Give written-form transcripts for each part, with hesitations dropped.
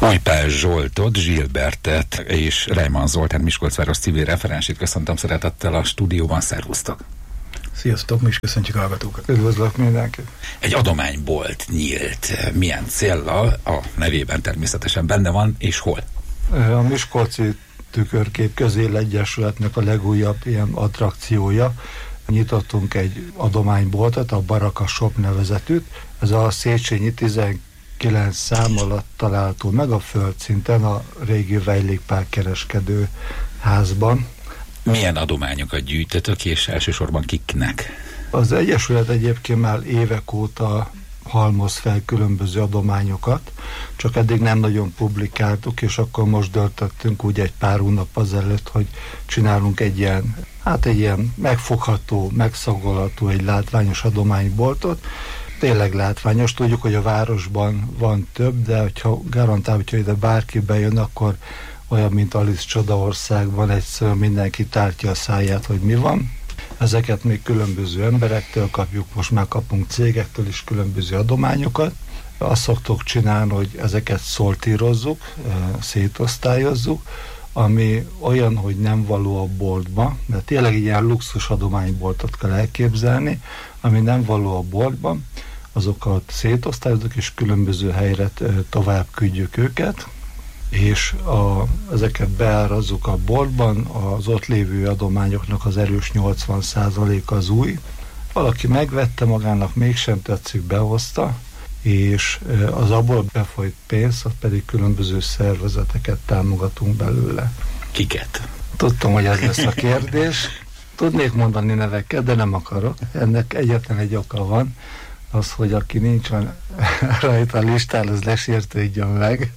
Újpál Zsoltot, Zsilbertet és Reimann Zoltán Miskolcváros civil referensét köszöntöm szeretettel a stúdióban. Szervusztok! Sziasztok, mi is köszöntjük a hallgatókat. Üdvözlök mindenkit! Egy adománybolt nyílt. Milyen céllal? A nevében természetesen benne van, és hol? A Miskolci Tükörkép Közélegyesületnek a legújabb ilyen attrakciója. Nyitottunk egy adományboltot, a Baraka Shop nevezetűt. Ez a Széchenyi 19 szám alatt található meg a földszinten, a régi Vejlékpál kereskedő házban. Milyen adományokat gyűjtötök, és elsősorban kiknek? Az Egyesület egyébként már évek óta halmoz fel különböző adományokat, csak eddig nem nagyon publikáltuk, és akkor most döntöttünk úgy egy pár hónap azelőtt, hogy csinálunk egy ilyen megfogható, megszagolható, egy látványos adományboltot. Tényleg látványos, tudjuk, hogy a városban van több, de hogyha garantál, hogyha ide bárki bejön, akkor olyan, mint Alice Csodaországban, egyszerűen mindenki tártja a száját, hogy mi van. Ezeket még különböző emberektől kapjuk, most már kapunk cégektől is különböző adományokat. Azt szoktuk csinálni, hogy ezeket szortírozzuk, szétosztályozzuk, ami olyan, hogy nem való a boltba, de tényleg ilyen luxus adományboltot kell elképzelni, ami nem való a boltban, azokat szétosztályozunk, és különböző helyre tovább küldjük őket, és ezeket beárazzuk a boltban, az ott lévő adományoknak az erős 80% az új. Valaki megvette magának, mégsem tetszik, behozta, és az abból befolyt pénz, az pedig különböző szervezeteket támogatunk belőle. Kiket? Tudtam, hogy ez lesz a kérdés. Tudnék mondani neveket, de nem akarok. Ennek egyetlen egy oka van, az, hogy aki nincs rajta a listán, az lesértődjön meg.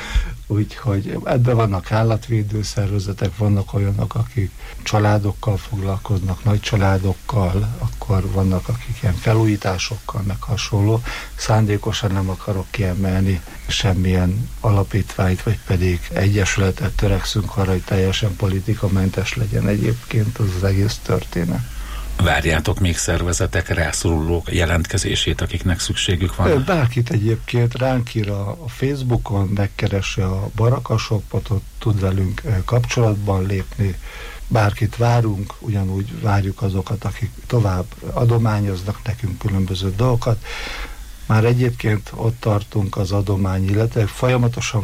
Úgyhogy ebben vannak állatvédő szervezetek, vannak olyanok, akik családokkal foglalkoznak, nagy családokkal, akkor vannak, akik ilyen felújításokkal, meg hasonló. Szándékosan nem akarok kiemelni semmilyen alapítványt, vagy pedig egyesületet, törekszünk arra, hogy teljesen politikamentes legyen egyébként az egész történet. Várjátok még szervezetek, rászorulók jelentkezését, akiknek szükségük van? Bárkit egyébként ránk ír a Facebookon, megkeresse a Baraka Shopot, ott tud velünk kapcsolatban lépni. Bárkit várunk, ugyanúgy várjuk azokat, akik tovább adományoznak nekünk különböző dolgokat. Már egyébként ott tartunk az adomány, illetve folyamatosan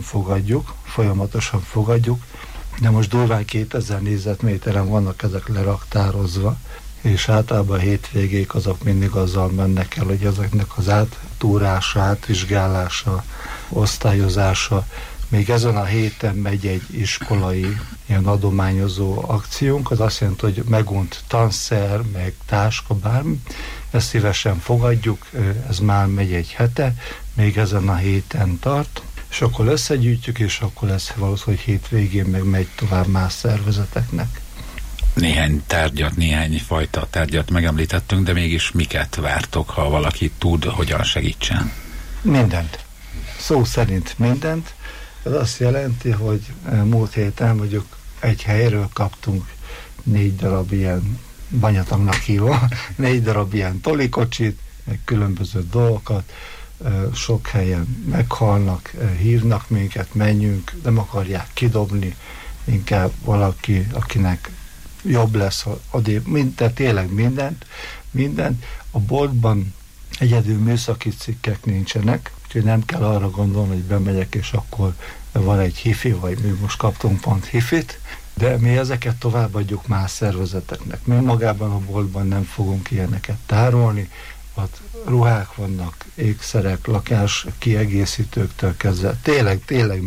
fogadjuk, de most durván 2000 négyzetméteren vannak ezek leraktározva, és általában a hétvégék azok mindig azzal mennek el, hogy ezeknek az áttúrása, átvizsgálása, osztályozása. Még ezen a héten megy egy iskolai ilyen adományozó akciónk, az azt jelenti, hogy megunt tanszer, meg táska, bármi. Ezt szívesen fogadjuk, ez már megy egy hete, még ezen a héten tart, és akkor összegyűjtjük, és akkor lesz valószínűleg, hogy hétvégén meg megy tovább más szervezeteknek. Néhány tárgyat, néhány fajta tárgyat megemlítettünk, de mégis miket vártok, ha valaki tud, hogyan segítsen? Mindent. Szó szerint mindent. Ez azt jelenti, hogy múlt héten mondjuk egy helyről kaptunk 4 darab ilyen banyatagnak hívva, 4 darab ilyen tolikocsit, meg különböző dolgokat, sok helyen meghalnak, hívnak minket, menjünk, nem akarják kidobni, inkább valaki, akinek jobb lesz, de tényleg mindent. A boltban egyedül műszaki cikkek nincsenek, úgyhogy nem kell arra gondolni, hogy bemegyek, és akkor van egy hifi, vagy mi most kaptunk pont hifit, de mi ezeket továbbadjuk más szervezeteknek. Mi magában a boltban nem fogunk ilyeneket tárolni, ott ruhák vannak, ékszerek, lakás kiegészítőktől kezdve, tényleg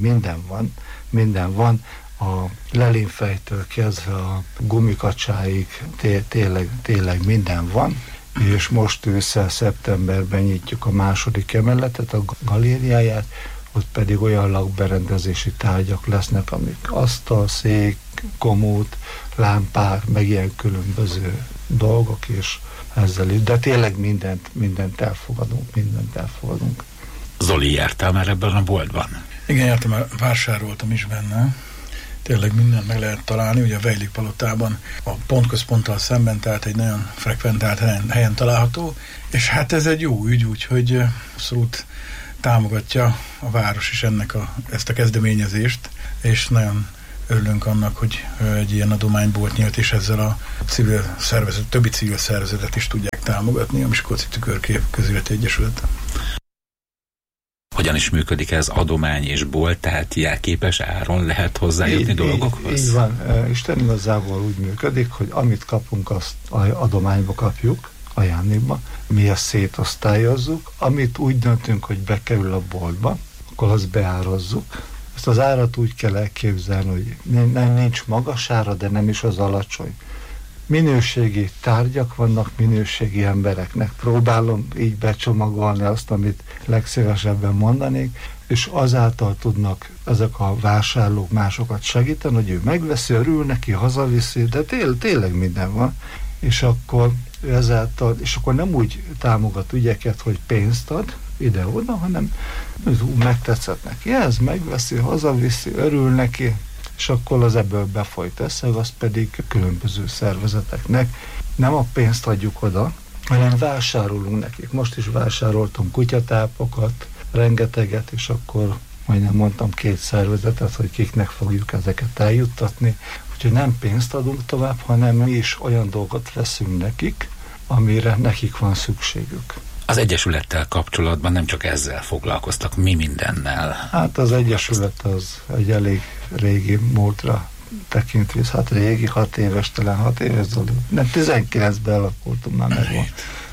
minden van, a lelinfejtől kezdve a gumikacsáig tényleg minden van, és most ősszel, szeptemberben nyitjuk a második emeletet, a galériáját, ott pedig olyan lakberendezési tárgyak lesznek, amik asztal, szék, komód, lámpák, meg ilyen különböző dolgok, és ezzel is. De tényleg mindent elfogadunk. Zoli, jártál már ebben a boltban? Igen, jártam, vásároltam is benne. Tényleg mindent meg lehet találni, ugye a Vejlékpalotában a pontközponttal szemben, tehát egy nagyon frekventált helyen található, és hát ez egy jó ügy, úgyhogy abszolút támogatja a város is ezt a kezdeményezést, és nagyon örülünk annak, hogy egy ilyen adománybolt nyílt, és ezzel a többi civil szervezetet is tudják támogatni, a Miskolci Tükörkép Közéleti Egyesület. Hogyan is működik ez adomány és bolt, tehát jelképes áron lehet hozzájutni dolgokhoz? Így van. Isten igazából úgy működik, hogy amit kapunk, azt adományba kapjuk, ajándékba. Mi ezt szétosztályozzuk. Amit úgy döntünk, hogy bekerül a boltba, akkor azt beárazzuk. Ezt az árat úgy kell elképzelni, hogy nincs magas ára, de nem is az alacsony. Minőségi tárgyak vannak minőségi embereknek. Próbálom így becsomagolni azt, amit legszívesebben mondanék, és azáltal tudnak ezek a vásárlók másokat segíteni, hogy ő megveszi, örül neki, hazaviszi, de tényleg minden van. És akkor ezáltal, és akkor nem úgy támogat ügyeket, hogy pénzt ad ide-oda, hanem megtetszett neki, ez megveszi, hazaviszi, örül neki, és akkor az ebből befolyt összeg, azt pedig különböző szervezeteknek nem a pénzt adjuk oda, hanem vásárolunk nekik. Most is vásároltam kutyatápokat, rengeteget, és akkor majdnem mondtam 2 szervezetet, hogy kiknek fogjuk ezeket eljuttatni. Úgyhogy nem pénzt adunk tovább, hanem mi is olyan dolgot veszünk nekik, amire nekik van szükségük. Az Egyesülettel kapcsolatban nem csak ezzel foglalkoztak, mi mindennel? Hát az Egyesület az egy elég régi múltra tekintve, hát régi, 6 éves, talán 6 éves Zoli. Nem, 19-ben alakultunk, már megvan.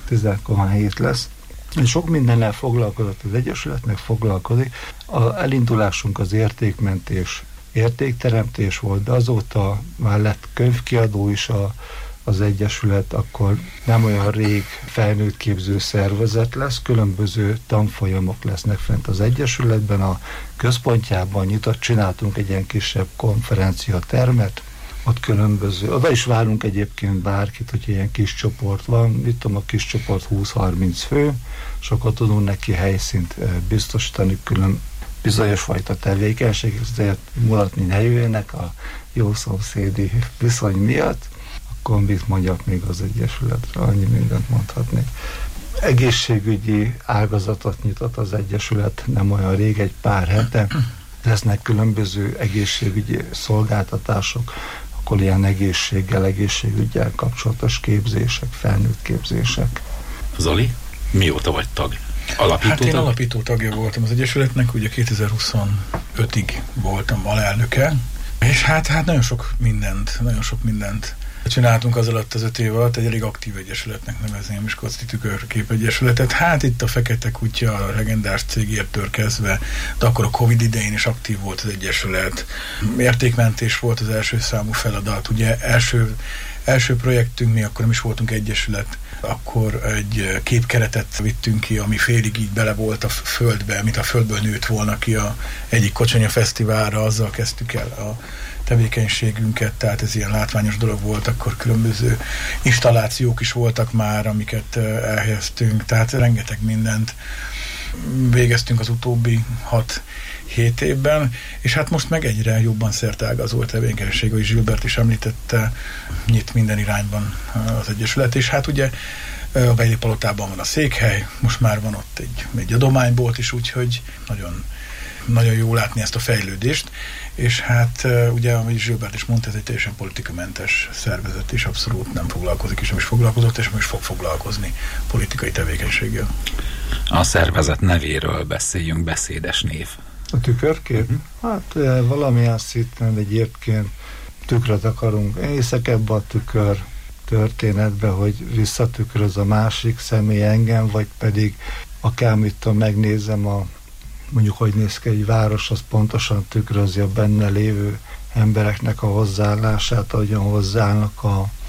17 lesz. Sok mindennel foglalkozott az Egyesületnek, foglalkozik. Az elindulásunk az értékmentés, értékteremtés volt, de azóta már lett könyvkiadó is az Egyesület, akkor nem olyan rég felnőtt képző szervezet lesz, különböző tanfolyamok lesznek fent az Egyesületben, a központjában csináltunk egy ilyen kisebb konferenciatermet, ott különböző, oda is várunk egyébként bárkit, hogy ilyen kis csoport van, mit tudom, a kis csoport 20-30 fő, és akkor tudunk neki helyszínt biztosítani külön bizonyos fajta tevékenység, ezért mutatni helyűnek a jó szomszédi viszony miatt. Akkor mit mondjak még az Egyesületre, annyi mindent mondhatnék. Egészségügyi ágazatot nyitott az Egyesület nem olyan rég, egy pár hete. Lesznek különböző egészségügyi szolgáltatások, akkor ilyen egészségügyel kapcsolatos képzések, felnőtt képzések. Zoli, mióta vagy tag? Alapító Hát én alapító tagja voltam az Egyesületnek, ugye 2025-ig voltam alelnöke, és hát nagyon sok mindent csináltunk az alatt az 5 év alatt, egy elég aktív egyesületnek nevezném Miskolci Tükörkép Egyesületet. Hát itt a Fekete Kutya, a legendás cégértől kezdve, de akkor a Covid idején is aktív volt az egyesület. Értékmentés volt az első számú feladat. Ugye első projektünk, mi akkor nem is voltunk egyesület, akkor egy képkeretet vittünk ki, ami félig így bele volt a földbe, mint a földből nőtt volna ki egyik Kocsonya Fesztiválra, azzal kezdtük el a tevékenységünket, tehát ez ilyen látványos dolog volt, akkor különböző installációk is voltak már, amiket elhelyeztünk, tehát rengeteg mindent végeztünk az utóbbi 6-7 évben, és hát most meg egyre jobban szerteágazó tevékenység, ahogy Zsilbert is említette, nyit minden irányban az Egyesület, és hát ugye a Vejli Palotában van a székhely, most már van ott egy adománybolt is, úgyhogy nagyon, nagyon jó látni ezt a fejlődést, és hát ugye, ahogy Zsilbert is mondta, ez egy teljesen politikamentes szervezet, és abszolút nem foglalkozik, és nem is foglalkozott, és nem is fog foglalkozni politikai tevékenységgel. A szervezet nevéről beszéljünk, beszédes név. A Tükörkép? Hát valamilyen szinten egyébként tükröt akarunk. Én hiszek ebbe a tükör történetbe, hogy visszatükröz a másik személy engem, vagy pedig akármit megnézem mondjuk, hogy néz ki egy város, az pontosan tükrözi a benne lévő embereknek a hozzáállását, ahogyan hozzáállnak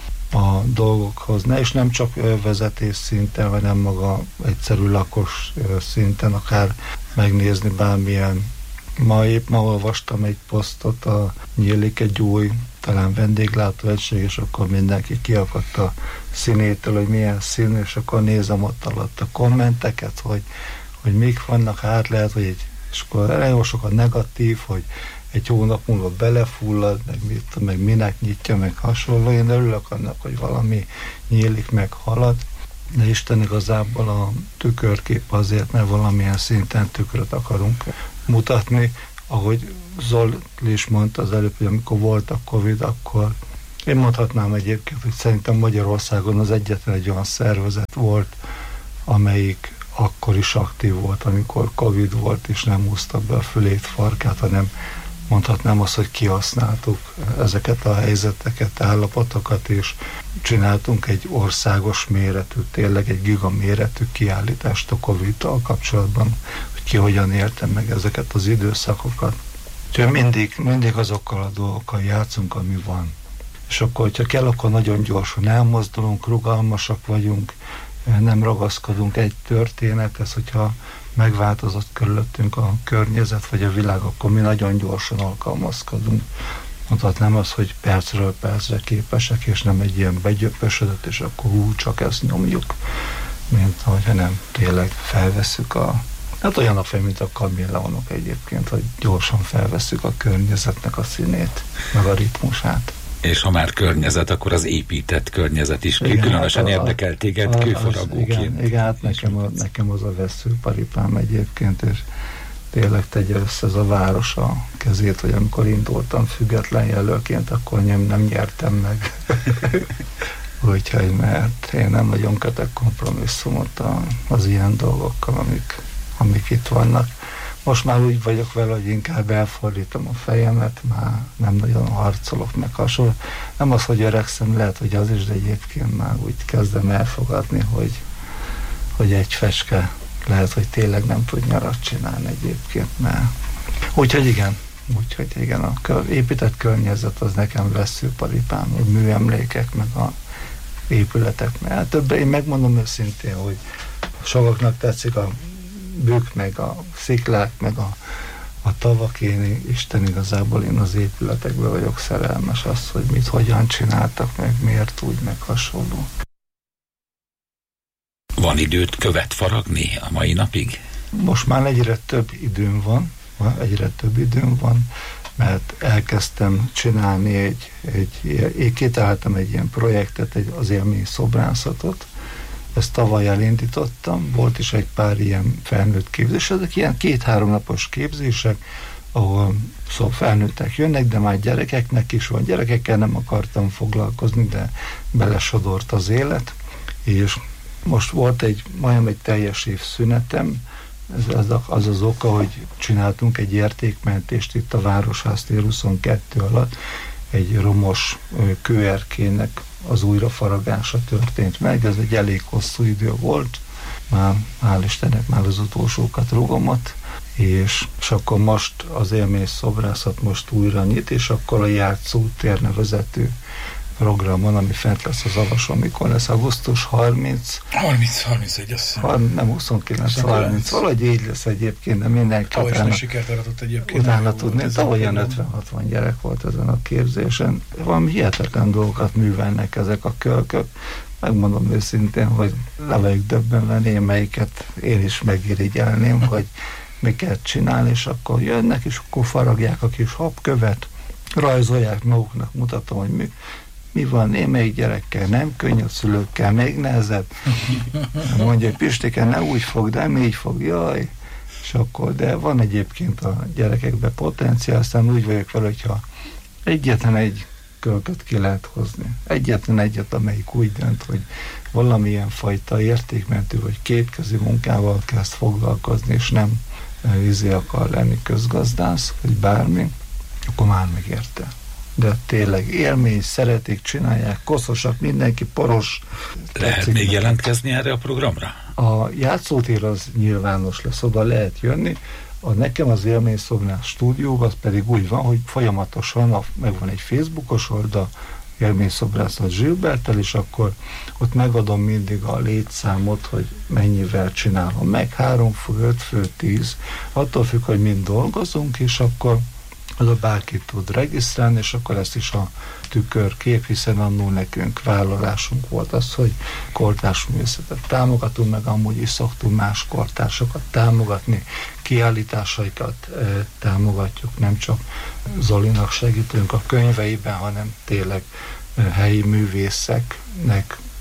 a dolgokhoz. És nem csak vezetés szinten, hanem maga egyszerű lakos szinten, akár megnézni bármilyen. Ma olvastam egy posztot, nyílik egy új, talán vendéglátóegység, és akkor mindenki kiakadt a színétől, hogy milyen szín, és akkor nézem ott alatt a kommenteket, hogy mik vannak, hát lehet, hogy és akkor nagyon sok a negatív, hogy egy hónap múlva belefullad, meg minek nyitja, meg hasonló. Én örülök annak, hogy valami nyílik, meg halad. de Isten igazából a tükörkép azért, mert valamilyen szinten tükröt akarunk mutatni. Ahogy Zoli is mondta az előbb, hogy amikor volt a Covid, akkor én mondhatnám egyébként, hogy szerintem Magyarországon az egyetlen egy olyan szervezet volt, amelyik akkor is aktív volt, amikor Covid volt, és nem húzta be a fülét, farkát, hanem mondhatnám azt, hogy kihasználtuk ezeket a helyzeteket, állapotokat, és csináltunk egy országos méretű, tényleg egy gigaméretű kiállítást a Covid-tal kapcsolatban, hogy ki hogyan élte meg ezeket az időszakokat. Úgyhogy mindig azokkal a dolgokkal játszunk, ami van. És akkor, hogyha kell, akkor nagyon gyorsan elmozdulunk, rugalmasak vagyunk, nem ragaszkodunk egy történethez, hogyha megváltozott körülöttünk a környezet vagy a világ, akkor mi nagyon gyorsan alkalmazkodunk. Mondhatnám azt, hogy percről percre képesek, és nem egy ilyen begyöpösödött, és akkor csak ezt nyomjuk, mint hogyha nem tényleg felvesszük hát olyan a fej, mint a kameleonok egyébként, hogy gyorsan felvesszük a környezetnek a színét, meg a ritmusát. És ha már környezet, akkor az épített környezet is különösen érdekel téged kőfaragóként. Igen, hát nekem az a veszőparipám egyébként, és tényleg tegye össze ez a város a kezét, hogy amikor indultam független jelölként, akkor nem nyertem meg. Úgyhogy, mert én nem nagyon kötek kompromisszumot az ilyen dolgokkal, amik itt vannak. Most már úgy vagyok vele, hogy inkább elfordítom a fejemet, már nem nagyon harcolok meg hasonló. Nem az, hogy öregszem, lehet, hogy az is, de egyébként már úgy kezdem elfogadni, hogy egy fecske lehet, hogy tényleg nem tud nyarat csinálni egyébként, mert úgyhogy igen, a épített környezet az nekem veszőparipám, a műemlékek, meg a épületek, mert többre én megmondom őszintén, hogy sokaknak tetszik a bükk, meg a sziklák, meg a tavak, Isten igazából én az épületekben vagyok szerelmes, az, hogy mit, hogyan csináltak, meg miért úgy, meg hasonló. Van időt követ faragni a mai napig? Most már egyre több időm van, mert elkezdtem csinálni én kitaláltam egy ilyen projektet, az élmény szobrászatot. Ezt tavaly elindítottam, volt is egy pár ilyen felnőtt képzés, ezek ilyen 2-3 napos képzések, ahol felnőttek jönnek, de már gyerekeknek is van. Gyerekekkel nem akartam foglalkozni, de belesodort az élet, és most volt majdnem egy teljes év szünetem, az az oka, hogy csináltunk egy értékmentést itt a Városház tér 22 alatt, egy romos kőerkének az újrafaragása történt meg, ez egy elég hosszú idő volt, már hál' Istennek már az utolsókat rugom ott, és akkor most az élmény szobrászat most újra nyit, és akkor a Játszótér nevezetű programon, ami fent lesz az Avason, mikor lesz augusztus 31, azt nem 29, valahogy így lesz egyébként, de mindenki tavaly is sikert aratott egyébként. Utána tudni, tavaly ilyen 50-60 gyerek volt ezen a képzésen. Valami hihetetlen dolgokat művelnek ezek a kölkök. Megmondom őszintén, hogy le vagyok döbbenve, melyiket én is megirigyelném, hogy miket csinál, és akkor jönnek, és akkor faragják a kis habkövet, rajzolják maguknak, mutatom, hogy mi van, némelyik gyerekkel nem könnyű, a szülőkkel még nehezebb. Mondja, hogy Pistike, ne úgy fog, de így fog, jaj. És akkor, de van egyébként a gyerekekben potenciál, aztán úgy vagyok vele, hogyha egyetlen egy kölköt ki lehet hozni. Egyetlen egyet, amelyik úgy dönt, hogy valamilyen fajta értékmentő vagy kétkezi munkával kezd foglalkozni, és nem akar lenni közgazdász, vagy bármi, akkor már megérte. De tényleg élmény, szeretik, csinálják, koszosak, mindenki poros. Lehet még jelentkezni erre a programra? A Játszótér az nyilvános lesz, oda lehet jönni. Nekem az élmény szobrás stúdióban az pedig úgy van, hogy folyamatosan megvan egy Facebookos oldal, élmény szobrászat Zsilberttel, és akkor ott megadom mindig a létszámot, hogy mennyivel csinálom meg, 3 fő, 5 fő, 10, attól függ, hogy mind dolgozunk, és akkor oda bárki tud regisztrálni, és akkor lesz is a tükörkép, hiszen annól nekünk vállalásunk volt az, hogy kortárs művészetet támogatunk, meg amúgy is szoktunk más kortársokat támogatni, kiállításaikat támogatjuk, nem csak Zolinak segítünk a könyveiben, hanem tényleg helyi művészeknek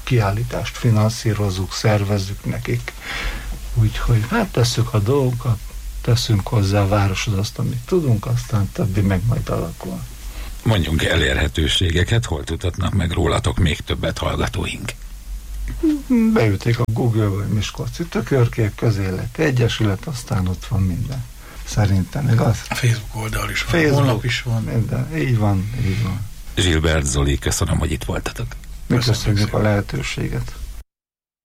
kiállítást finanszírozzuk, szervezzük nekik. Úgyhogy hát tesszük a dolgokat, teszünk hozzá a városhoz azt, amit tudunk, aztán többi meg majd alakul. Mondjunk elérhetőségeket, hol tudhatnak meg rólatok még többet hallgatóink? Beütik a Google-ba, hogy Miskolci Tükörkép Közéleti Egyesület, aztán ott van minden. Szerintem igaz? A Facebook oldal is van, honlap is van. Minden. Így van, így van. Gilbert, Zoli, köszönöm, hogy itt voltatok. Mi köszönjük a lehetőséget.